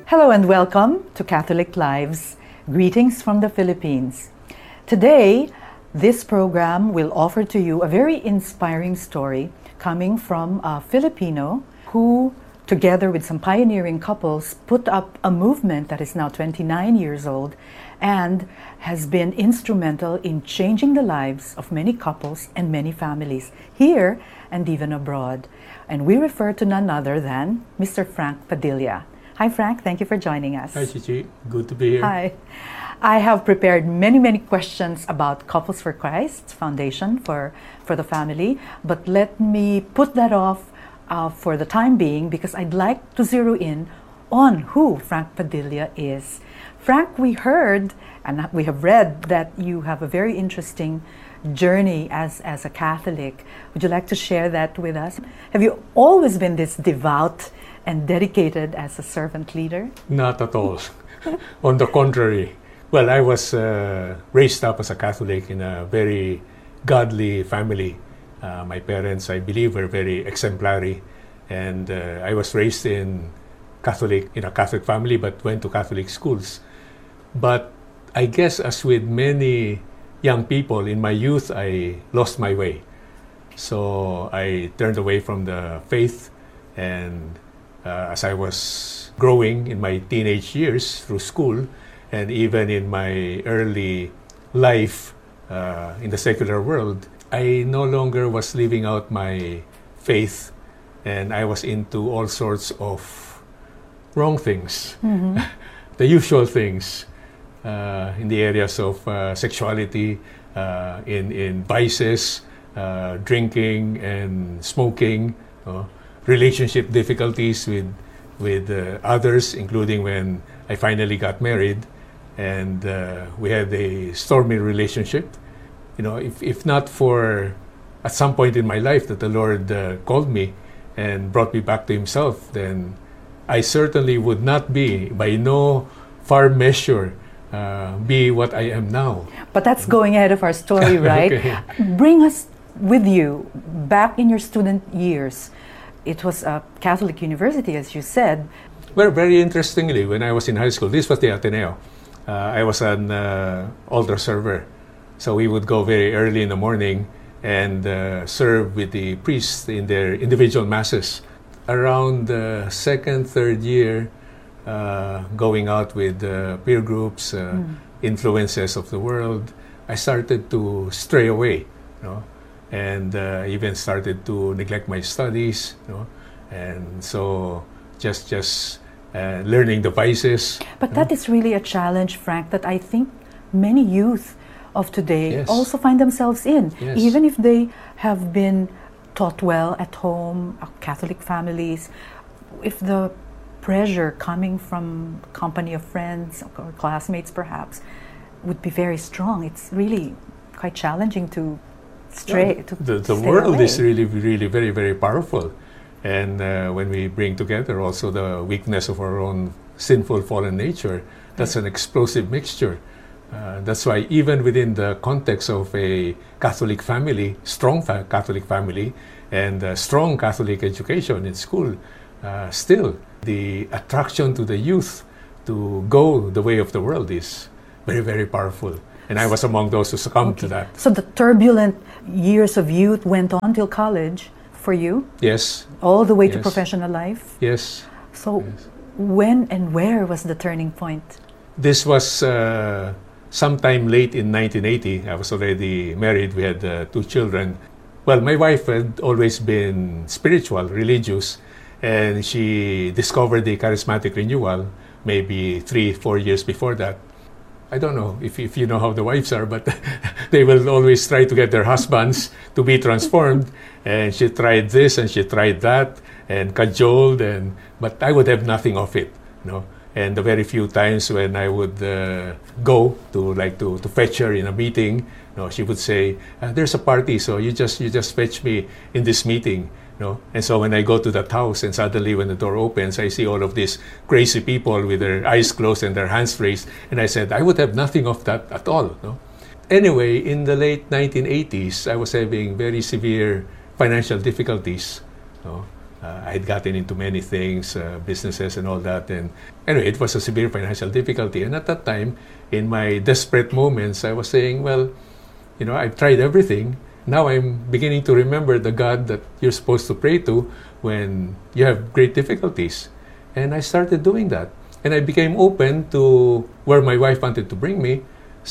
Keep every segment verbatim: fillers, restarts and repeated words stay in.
Hello and welcome to Catholic Lives. Greetings from the Philippines. Today, this program will offer to you a very inspiring story coming from a Filipino who, together with some pioneering couples, put up a movement that is now twenty-nine years old and has been instrumental in changing the lives of many couples and many families here and even abroad. And we refer to none other than Mister Frank Padilla. Hi Frank, thank you for joining us. Hi Chichi, good to be here. Hi. I have prepared many, many questions about Couples for Christ Foundation for, for the family, but let me put that off uh, for the time being because I'd like to zero in on who Frank Padilla is. Frank, we heard and we have read that you have a very interesting journey as, as a Catholic. Would you like to share that with us? Have you always been this devout and dedicated as a servant leader? Not at all. On the contrary. Well, I was uh, raised up as a Catholic in a very godly family. Uh, my parents, I believe, were very exemplary. And uh, I was raised in Catholic, in a Catholic family, but went to Catholic schools. But I guess as with many young people, in my youth, I lost my way. So I turned away from the faith, and uh, as I was growing in my teenage years through school, and even in my early life uh, in the secular world, I no longer was living out my faith, and I was into all sorts of wrong things, mm-hmm. the usual things. Uh, in the areas of uh, sexuality, uh, in, in vices, uh, drinking and smoking, uh, relationship difficulties with, with uh, others, including when I finally got married and uh, we had a stormy relationship. You know, if, if not for at some point in my life that the Lord uh, called me and brought me back to Himself, then I certainly would not be, by no far measure, Uh, be what I am now. But that's going ahead of our story, right? Okay. Bring us with you back in your student years. It was a Catholic university, as you said. Well, very interestingly, when I was in high school, this was the Ateneo. Uh, I was an uh, altar server. So we would go very early in the morning and uh, serve with the priests in their individual masses. Around the second, third year, Uh, going out with uh, peer groups, uh, mm. influences of the world, I started to stray away, you know, and uh, even started to neglect my studies, you know, and so just just uh, learning the vices. But that know? is really a challenge, Frank, that I think many youth of today yes. also find themselves in, yes. even if they have been taught well at home, Catholic families. If the pressure coming from company of friends or classmates perhaps would be very strong, it's really quite challenging to stray yeah, to the, the stay world away. is really really very very powerful, and uh, when we bring together also the weakness of our own sinful fallen nature, that's an explosive mixture. Uh, that's why even within the context of a Catholic family, strong fa- Catholic family and uh, strong Catholic education in school, uh, still the attraction to the youth to go the way of the world is very, very powerful. And I was among those who succumbed okay. to that. So the turbulent years of youth went on till college for you? Yes. All the way yes. to professional life? Yes. So yes. when and where was the turning point? This was uh, sometime late in nineteen eighty. I was already married. We had uh, two children. Well, my wife had always been spiritual, religious, and she discovered the charismatic renewal maybe three, four years before that. I don't know if, if you know how the wives are, but they will always try to get their husbands to be transformed. And she tried this and she tried that and cajoled, and but I would have nothing of it, you know. And the very few times when I would uh, go to like to, to fetch her in a meeting, you know, she would say, uh, "There's a party, so you just you just fetch me in this meeting." No? And so when I go to that house and suddenly when the door opens, I see all of these crazy people with their eyes closed and their hands raised. And I said, I would have nothing of that at all. No? Anyway, in the late nineteen eighties, I was having very severe financial difficulties. No? Uh, I had gotten into many things, uh, businesses and all that. And anyway, it was a severe financial difficulty. And at that time, in my desperate moments, I was saying, well, you know, I've tried everything. Now I'm beginning to remember the God that you're supposed to pray to when you have great difficulties. And I started doing that. And I became open to where my wife wanted to bring me.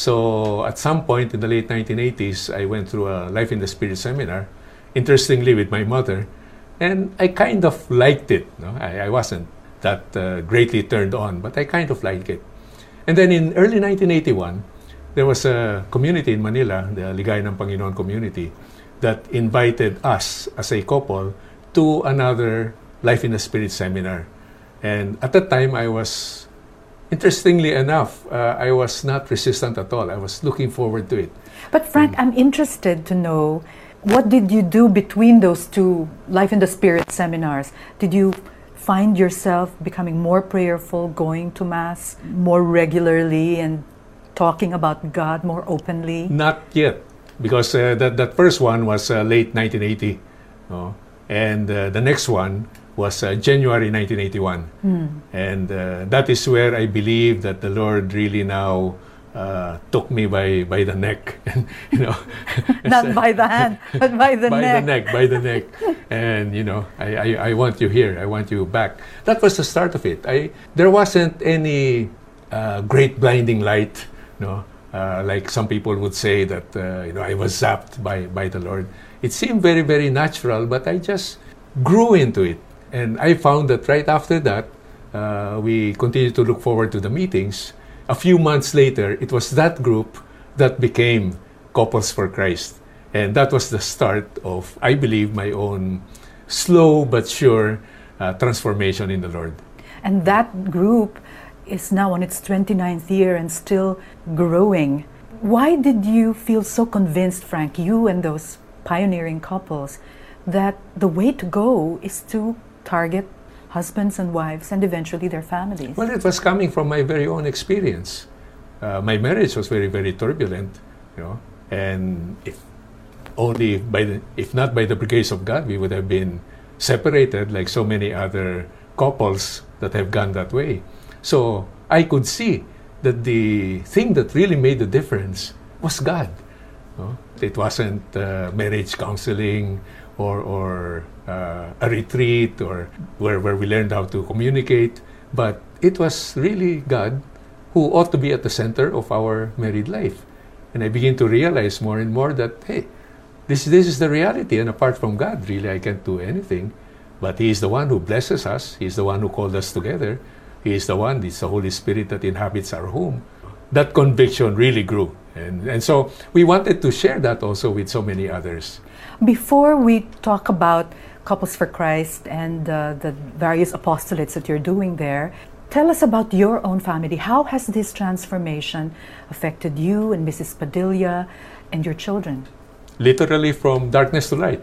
So at some point in the late nineteen eighties, I went through a Life in the Spirit seminar, interestingly with my mother. And I kind of liked it. No? I, I wasn't that uh, greatly turned on, but I kind of liked it. And then in early nineteen eighty-one, there was a community in Manila, the Ligaya ng Panginoon community, that invited us as a couple to another Life in the Spirit seminar. And at that time, I was, interestingly enough, uh, I was not resistant at all. I was looking forward to it. But Frank, mm. I'm interested to know, what did you do between those two Life in the Spirit seminars? Did you find yourself becoming more prayerful, going to Mass more regularly and talking about God more openly? Not yet, because uh, that, that first one was uh, late nineteen eighty, uh, and uh, the next one was uh, January nineteen eighty-one. Mm. And uh, that is where I believe that the Lord really now uh, took me by, by the neck. And, you know, Not by the hand, but by the by neck. By the neck, by the neck. And, you know, I, I, I want you here, I want you back. That was the start of it. I, there wasn't any uh, great blinding light, you know, uh, like some people would say that, uh, you know, I was zapped by, by the Lord. It seemed very, very natural, but I just grew into it. And I found that right after that, uh, we continued to look forward to the meetings. A few months later, it was that group that became Couples for Christ. And that was the start of, I believe, my own slow but sure uh, transformation in the Lord. And that group is now on its twenty-ninth year and still growing. Why did you feel so convinced, Frank, you and those pioneering couples, that the way to go is to target husbands and wives and eventually their families? Well, it was coming from my very own experience. Uh, my marriage was very, very turbulent, you know, and if only by the, if not by the grace of God, we would have been separated like so many other couples that have gone that way. So I could see that the thing that really made the difference was God. You know? It wasn't uh, marriage counseling or, or uh, a retreat or where, where we learned how to communicate, but it was really God who ought to be at the center of our married life. And I begin to realize more and more that, hey, this, this is the reality, and apart from God, really, I can't do anything. But He is the one who blesses us. He is the one who called us together. He is the one, it's the Holy Spirit that inhabits our home. That conviction really grew. And, and so we wanted to share that also with so many others. Before we talk about Couples for Christ and uh, the various apostolates that you're doing there, tell us about your own family. How has this transformation affected you and Missus Padilla and your children? Literally from darkness to light.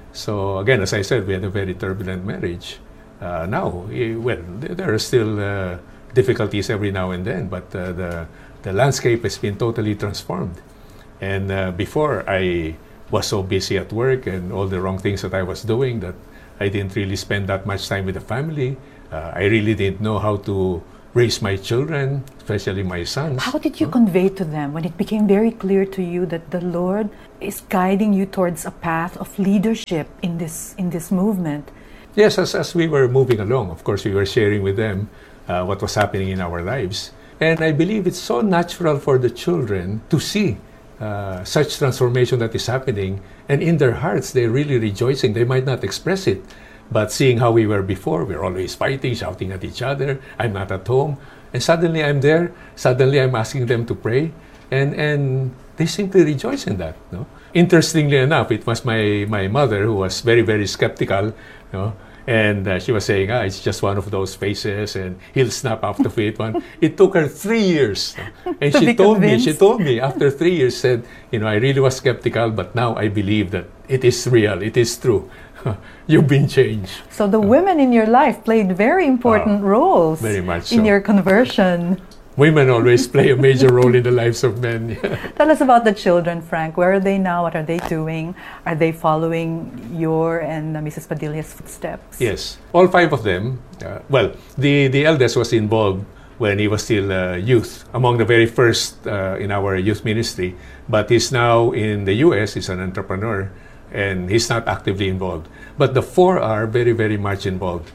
So again, as I said, we had a very turbulent marriage. Uh, now, eh, well, there are still uh, difficulties every now and then, but uh, the, the landscape has been totally transformed. And uh, before, I was so busy at work and all the wrong things that I was doing that I didn't really spend that much time with the family. Uh, I really didn't know how to raise my children, especially my sons. How did you huh? convey to them when it became very clear to you that the Lord is guiding you towards a path of leadership in this in this movement? Yes, as, as we were moving along, of course, we were sharing with them uh, what was happening in our lives. And I believe it's so natural for the children to see uh, such transformation that is happening. And in their hearts, they're really rejoicing. They might not express it, but seeing how we were before, we're always fighting, shouting at each other. I'm not at home. And suddenly I'm there. Suddenly I'm asking them to pray. And, and they simply rejoice in that. No? Interestingly enough, it was my, my mother who was very, very skeptical. You know? And uh, she was saying, ah, it's just one of those faces and he'll snap out of it. One. It took her three years. And to she told convinced. me, she told me after three years, said, you know, I really was skeptical, but now I believe that it is real, it is true. You've been changed. So the uh, women in your life played very important uh, roles very much in so. your conversion. women always play a major role in the lives of men. Tell us about the children, Frank. Where are they now? What are they doing? Are they following your and uh, Missus Padilla's footsteps? Yes, all five of them. Uh, well, the, the eldest was involved when he was still a youth, among the very first uh, in our youth ministry. But he's now in the U S, he's an entrepreneur, and he's not actively involved. But the four are very, very much involved.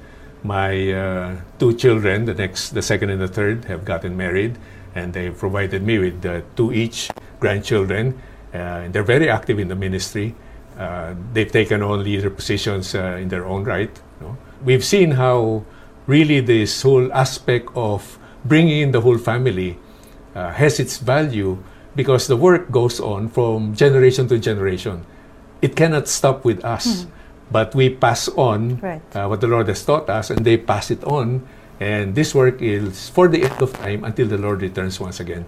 My uh, two children, the next, the second and the third, have gotten married, and they provided me with uh, two each grandchildren. Uh, and they're very active in the ministry. Uh, they've taken on leader positions uh, in their own right. You know. We've seen how really this whole aspect of bringing in the whole family uh, has its value, because the work goes on from generation to generation. It cannot stop with us. Mm. But we pass on right. uh, what the Lord has taught us, and they pass it on. And this work is for the end of time until the Lord returns once again.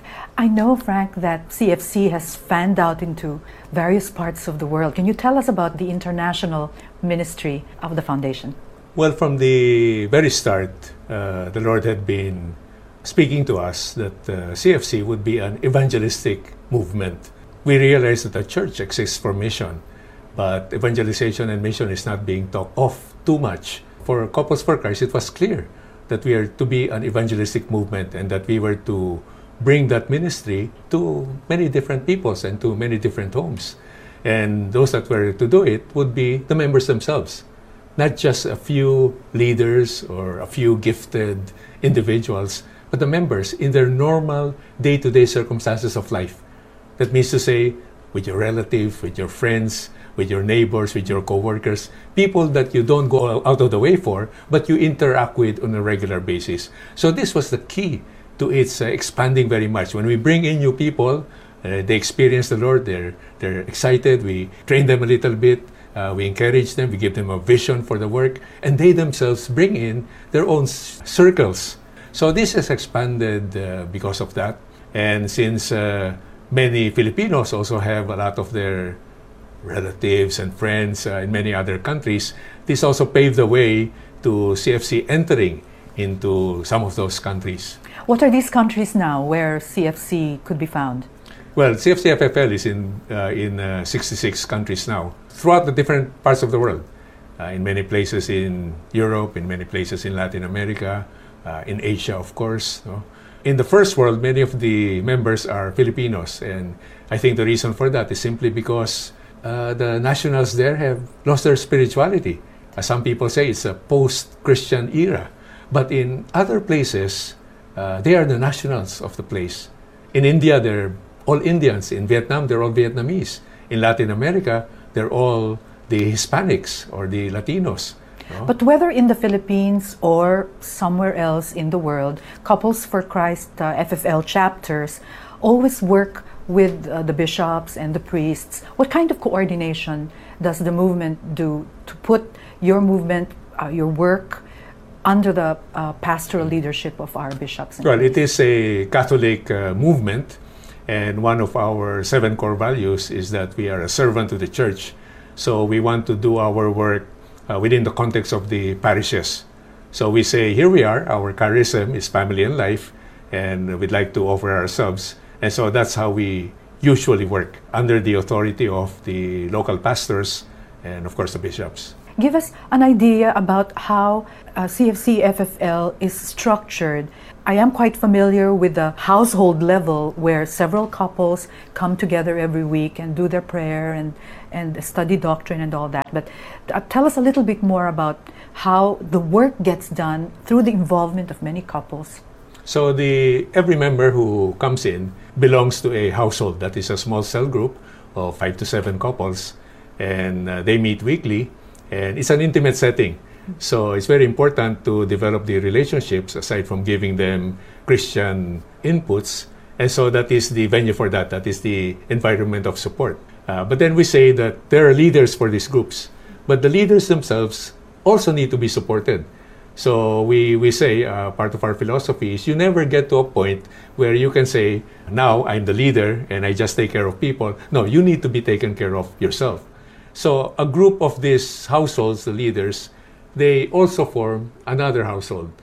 I know, Frank, that C F C has fanned out into various parts of the world. Can you tell us about the international ministry of the foundation? Well, from the very start, uh, the Lord had been speaking to us that uh, C F C would be an evangelistic movement. We realized that the church exists for mission. But evangelization and mission is not being talked of too much. For Couples for Christ, it was clear that we are to be an evangelistic movement, and that we were to bring that ministry to many different peoples and to many different homes. And those that were to do it would be the members themselves, not just a few leaders or a few gifted individuals, but the members in their normal day-to-day circumstances of life. That means to say, with your relatives, with your friends, with your neighbors, with your co-workers, people that you don't go out of the way for, but you interact with on a regular basis. So this was the key to its uh, expanding very much. When we bring in new people, uh, they experience the Lord, they're, they're excited, we train them a little bit, uh, we encourage them, we give them a vision for the work, and they themselves bring in their own s- circles. So this has expanded uh, because of that. And since uh, many Filipinos also have a lot of their relatives and friends uh, in many other countries, this also paved the way to C F C entering into some of those countries. What are these countries now where C F C could be found? Well, C F C F F L is in uh, in uh, sixty-six countries now, throughout the different parts of the world. Uh, in many places in Europe, in many places in Latin America, uh, in Asia, of course. No? In the first world, many of the members are Filipinos, and I think the reason for that is simply because Uh, the nationals there have lost their spirituality. As some people say, it's a post-Christian era. But in other places, uh, they are the nationals of the place. In India, they're all Indians. In Vietnam, they're all Vietnamese. In Latin America, they're all the Hispanics or the Latinos. No? But whether in the Philippines or somewhere else in the world, Couples for Christ uh, F F L chapters always work with uh, the bishops and the priests. What kind of coordination does the movement do to put your movement, uh, your work, under the uh, pastoral leadership of our bishops? And well, priests? it is a Catholic uh, movement, and one of our seven core values is that we are a servant to the church. So we want to do our work uh, within the context of the parishes. So we say, here we are, our charism is family and life, and we'd like to offer ourselves. And so that's how we usually work, under the authority of the local pastors and, of course, the bishops. Give us an idea about how uh, C F C F F L is structured. I am quite familiar with the household level, where several couples come together every week and do their prayer and, and study doctrine and all that. But uh, tell us a little bit more about how the work gets done through the involvement of many couples. So the every member who comes in belongs to a household. That is a small cell group of five to seven couples, and uh, they meet weekly, and it's an intimate setting. So it's very important to develop the relationships aside from giving them Christian inputs, and so that is the venue for that. That is the environment of support. Uh, but then we say that there are leaders for these groups, but the leaders themselves also need to be supported. So we, we say, uh, part of our philosophy is you never get to a point where you can say, now I'm the leader and I just take care of people. No, you need to be taken care of yourself. So a group of these households, the leaders, they also form another household.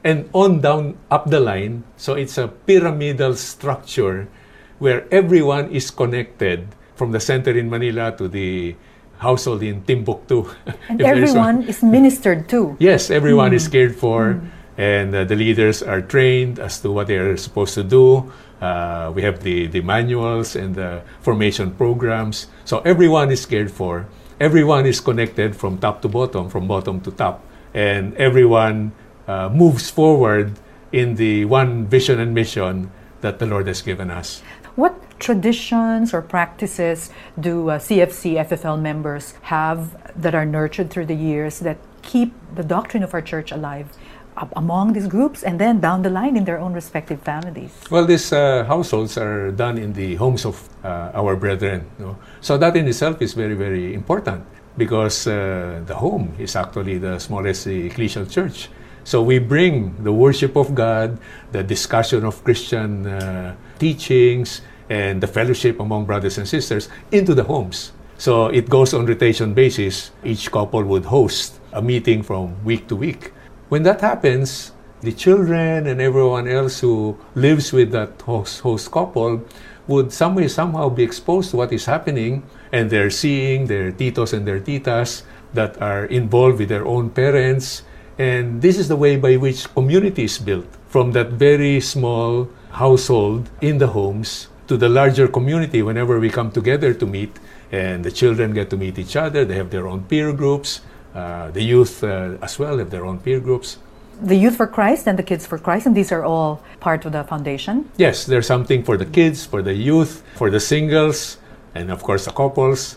and on down up the line. So it's a pyramidal structure where everyone is connected from the center in Manila to the household in Timbuktu. And everyone is ministered to. Yes, everyone Mm. is cared for, Mm. and uh, the leaders are trained as to what they are supposed to do. Uh, we have the, the manuals and the formation programs. So everyone is cared for. Everyone is connected from top to bottom, from bottom to top. And everyone uh, moves forward in the one vision and mission that the Lord has given us. What traditions or practices do uh, C F C F F L members have that are nurtured through the years that keep the doctrine of our church alive uh, among these groups and then down the line in their own respective families? Well, these uh, households are done in the homes of uh, our brethren. You know? So that in itself is very, very important because uh, the home is actually the smallest ecclesial church. So we bring the worship of God, the discussion of Christian uh, teachings, and the fellowship among brothers and sisters into the homes. So it goes on rotation basis. Each couple would host a meeting from week to week. When that happens, the children and everyone else who lives with that host, host couple would some way, somehow be exposed to what is happening, and they're seeing their titos and their titas that are involved with their own parents. And this is the way by which community is built, from that very small household in the homes to the larger community whenever we come together to meet, and the children get to meet each other. They have their own peer groups. Uh, the youth uh, as well have their own peer groups. The Youth for Christ and the Kids for Christ, and these are all part of the foundation? Yes, there's something for the kids, for the youth, for the singles, and of course the couples,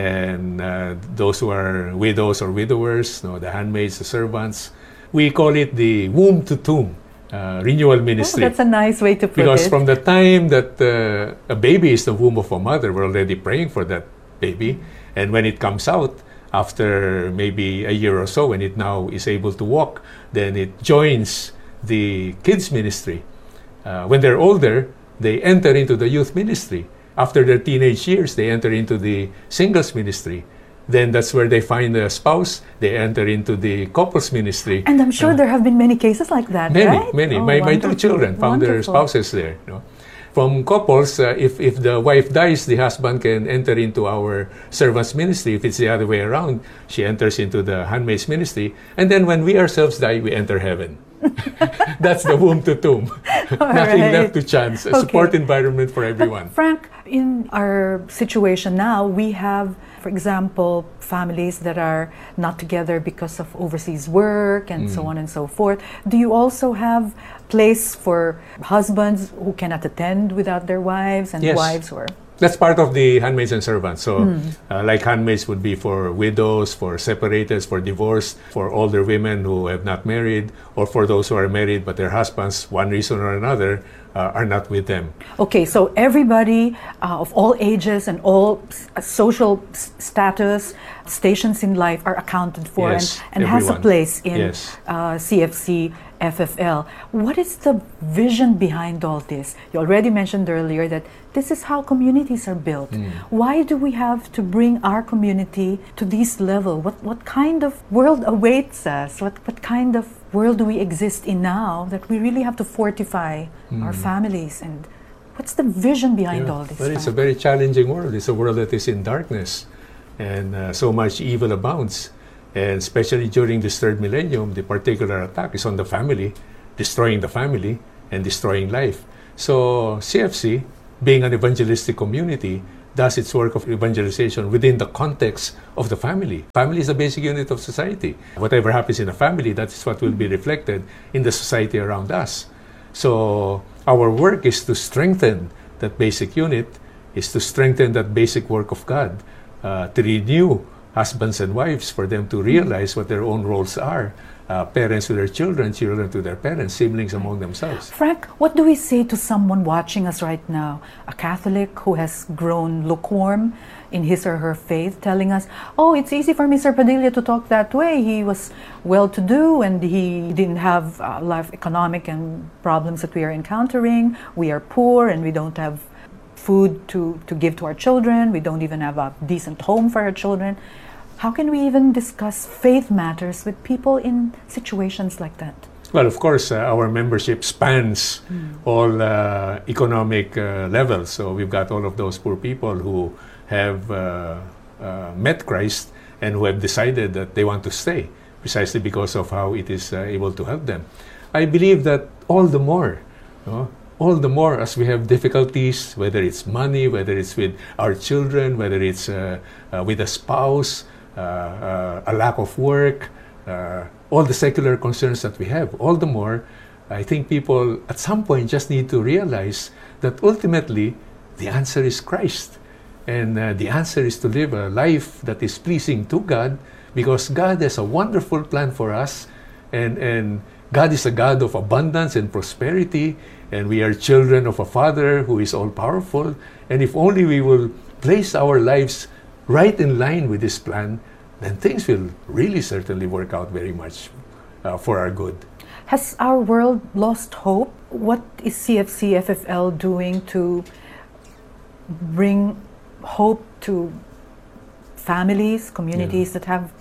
and uh, those who are widows or widowers, you know, the handmaids, the servants. We call it the womb to tomb uh, renewal ministry. Oh, that's a nice way to put because it. Because from the time that uh, a baby is the womb of a mother, we're already praying for that baby. And when it comes out, after maybe a year or so, when it now is able to walk, then it joins the kids ministry. Uh, when they're older, they enter into the youth ministry. After their teenage years, they enter into the singles ministry. Then that's where they find a spouse. They enter into the couples ministry. And I'm sure uh, there have been many cases like that, many, right? Many, oh, my, my two children found wonderful. their spouses there. You know. From couples, uh, if, if the wife dies, the husband can enter into our servants ministry. If it's the other way around, she enters into the handmaid's ministry. And then when we ourselves die, we enter heaven. That's the womb to tomb. Nothing right. left to chance. A okay. support environment for everyone. But Frank, in our situation now, we have, for example, families that are not together because of overseas work and mm. so on and so forth. Do you also have place for husbands who cannot attend without their wives and yes. wives who are... That's part of the handmaids and servants. So, mm. uh, like handmaids would be for widows, for separated, for divorced, for older women who have not married, or for those who are married but their husbands, one reason or another, uh, are not with them. Okay, so everybody uh, of all ages and all s- social s- status, stations in life are accounted for yes, and, and has a place in yes. uh, C F C F F L. What is the vision behind all this? You already mentioned earlier that this is how communities are built. Mm. Why do we have to bring our community to this level? What what kind of world awaits us? What what kind of world do we exist in now that we really have to fortify mm. our families? And what's the vision behind yeah. all this? Well, it's a very challenging world. It's a world that is in darkness, and uh, so much evil abounds. And especially during this third millennium, the particular attack is on the family, destroying the family and destroying life. So C F C, being an evangelistic community, does its work of evangelization within the context of the family. Family is the basic unit of society. Whatever happens in a family, that is what will be reflected in the society around us. So our work is to strengthen that basic unit, is to strengthen that basic work of God, uh, to renew husbands and wives, for them to realize what their own roles are. Uh, parents to their children, children to their parents, siblings among themselves. Frank, what do we say to someone watching us right now, a Catholic who has grown lukewarm in his or her faith, telling us, oh, it's easy for Mister Padilla to talk that way. He was well-to-do and he didn't have uh, life economic and problems that we are encountering. We are poor and we don't have food to, to give to our children. We don't even have a decent home for our children. How can we even discuss faith matters with people in situations like that? Well, of course, uh, our membership spans mm. all uh, economic uh, levels. So we've got all of those poor people who have uh, uh, met Christ and who have decided that they want to stay, precisely because of how it is uh, able to help them. I believe that all the more, you know, all the more as we have difficulties, whether it's money, whether it's with our children, whether it's uh, uh, with a spouse, uh, uh, a lack of work, uh, all the secular concerns that we have, all the more, I think people at some point just need to realize that ultimately the answer is Christ. And uh, the answer is to live a life that is pleasing to God, because God has a wonderful plan for us, and, and God is a God of abundance and prosperity, and we are children of a Father who is all-powerful. And if only we will place our lives right in line with His plan, then things will really certainly work out very much uh, for our good. Has our world lost hope? What is C F C F F L doing to bring hope to families, communities yeah. that have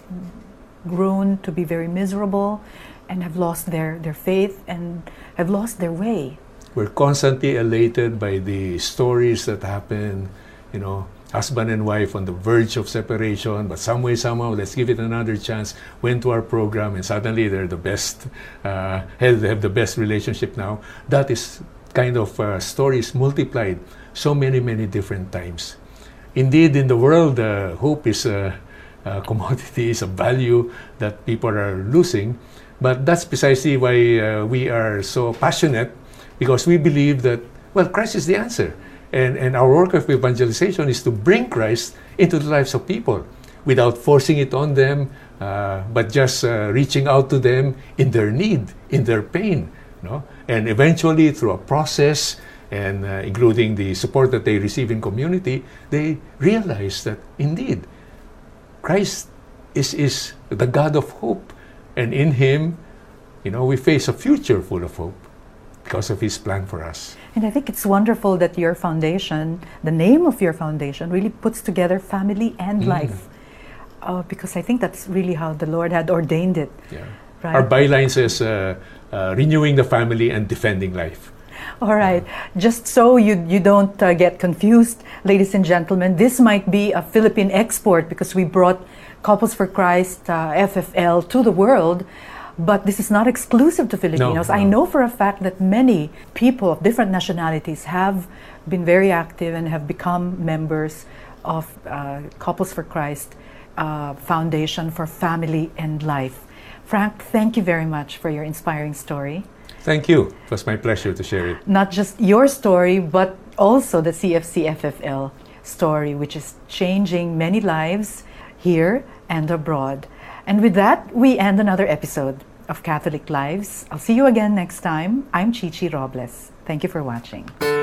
grown to be very miserable and have lost their, their faith and have lost their way? We're constantly elated by the stories that happen, you know, husband and wife on the verge of separation, but some way, somehow, let's give it another chance, went to our program, and suddenly they're the best, uh, have, have the best relationship now. That is kind of uh, stories multiplied so many, many different times. Indeed, in the world, uh, hope is a, a commodity, is a value that people are losing, but that's precisely why uh, we are so passionate, because we believe that, well, Christ is the answer. And, and our work of evangelization is to bring Christ into the lives of people without forcing it on them, uh, but just uh, reaching out to them in their need, in their pain. You know? And eventually, through a process, and uh, including the support that they receive in community, they realize that indeed, Christ is, is the God of hope. And in Him, you know, we face a future full of hope because of His plan for us. And I think it's wonderful that your foundation, the name of your foundation, really puts together family and mm. life. Uh, because I think that's really how the Lord had ordained it. Yeah. Right? Our byline says, uh, uh, renewing the family and defending life. All right. Just so you, you don't uh, get confused, ladies and gentlemen, this might be a Philippine export because we brought Couples for Christ, uh, F F L, to the world. But this is not exclusive to Filipinos. No, no. I know for a fact that many people of different nationalities have been very active and have become members of uh, Couples for Christ uh, Foundation for Family and Life. Frank, thank you very much for your inspiring story. Thank you. It was my pleasure to share it. Not just your story, but also the C F C F F L story, which is changing many lives here and abroad. And with that, we end another episode of Catholic Lives. I'll see you again next time. I'm Chichi Robles. Thank you for watching.